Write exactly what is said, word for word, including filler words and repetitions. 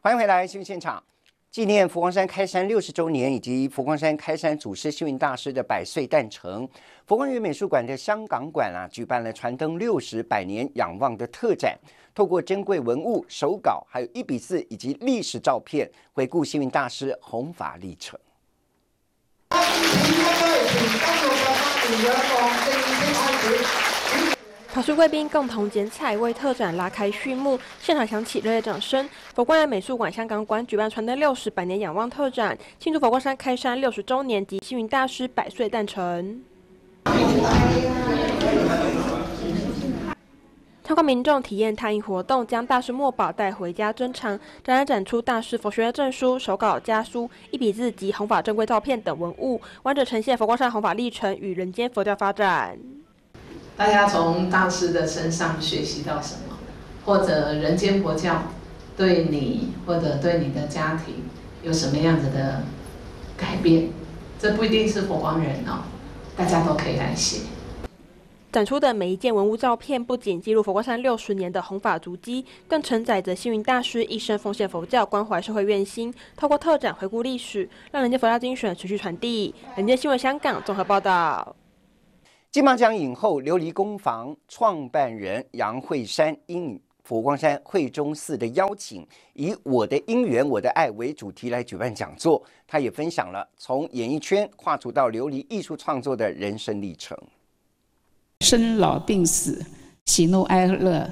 欢迎回来新闻现场，纪念佛光山开山六十周年以及佛光山开山祖师星云大师的百岁诞辰，佛光园美术馆的香港馆啊，举办了传灯六十百年仰望的特展，透过珍贵文物、手稿，还有一比四以及历史照片，回顾星云大师弘法历程。 法术贵宾共同剪彩，为特展拉开序幕，现场响起热烈掌声。佛光园美术馆香港馆举办传灯六十百年仰望特展，庆祝佛光山开山六十周年及星云大师百岁诞辰。参观民众体验拓印活动，将大师墨宝带回家珍藏。展览展出大师佛学院证书、手稿家书、一笔字及弘法珍贵照片等文物，完整呈现佛光山弘法历程与人间佛教发展。 大家从大师的身上学习到什么，或者人间佛教对你或者对你的家庭有什么样子的改变？这不一定是佛光人哦，大家都可以来写。 展出的每一件文物照片，不仅记录佛光山六十年的弘法足迹，更承载着星云大师一生奉献佛教、关怀社会愿心。透过特展回顾历史，让人间佛教精神持续传递。人间新闻香港综合报道。 金马奖影后琉璃工坊创办人杨惠珊应佛光山惠中寺的邀请，以“我的因缘，我的爱”为主题来举办讲座。他也分享了从演艺圈跨出到琉璃艺术创作的人生历程。 生老病死、喜怒哀乐，